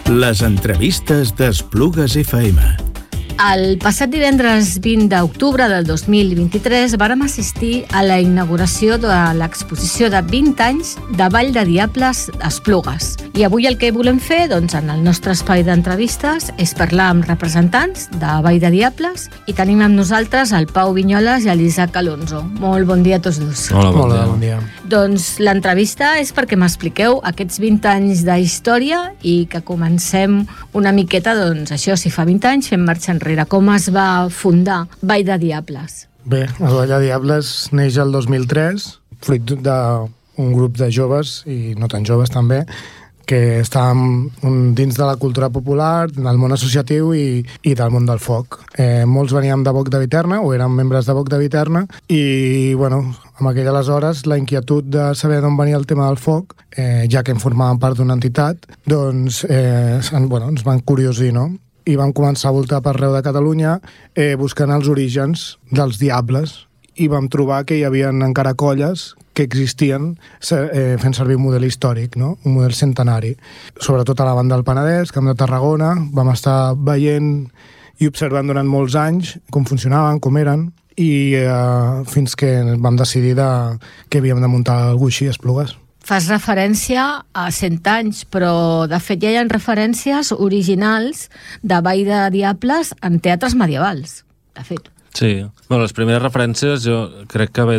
Les entrevistes d'Esplugues FM. El passat divendres 20 d'octubre del 2023 vàrem assistir a la inauguració de l'exposició de 20 anys de Vall de Diables Esplugues. I avui el que volem fer, doncs, en el nostre espai d'entrevistes és parlar amb representants de Vall de Diables i tenim amb nosaltres el Pau Vinyoles i l'Isaac Alonso. Molt bon dia a tots dos. Hola, bon dia. Doncs l'entrevista és perquè m'expliqueu aquests 20 anys de història i que comencem una miqueta, doncs, això, si fa 20 anys fem marxa enrere. Com es va fundar Vall de Diables? Bé, el Vall de Diables neix el 2003, fruit d'un grup de joves, i no tan joves també, que estàvem dins de la cultura popular, del món associatiu i del món del foc. Molts veníem de Boc de Viterna, o érem membres de Boc de Viterna, i, bueno, en aquelles aleshores, la inquietud de saber d'on venia el tema del foc, ja que en formàvem part d'una entitat, doncs, ens van curiosir, no? I vam començar a voltar per arreu de Catalunya buscant els orígens dels diables i vam trobar que hi havia encara colles que existien fent servir un model històric, no? Un model centenari. Sobretot a la banda del Penedès, Camp de Tarragona, vam estar veient i observant durant molts anys com funcionaven, com eren, i fins que vam decidir que havíem de muntar alguna cosa així a Esplugues. Fas referència a 100 anys, però de fet ja hi ha referències originals de Vall de Diables en teatres medievals, de fet. Sí, bueno, les primeres referències jo crec que ve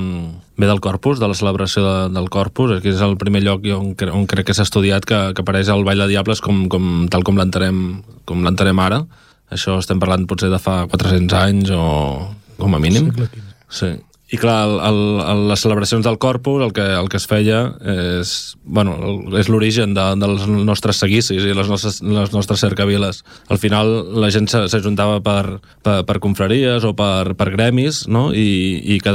del Corpus, de la celebració del Corpus. Aquí és el primer lloc on crec que s'ha estudiat que apareix el Vall de Diables tal com l'entenem ara. Això estem parlant potser de fa 400 anys o com a mínim. Segle XV. Sí. I clar, les celebracions del Corpus el que es feia és l'origen dels nostres seguicis i les nostres cercaviles. Al final la gent s'ajuntava per confraries o per gremis, no? I cada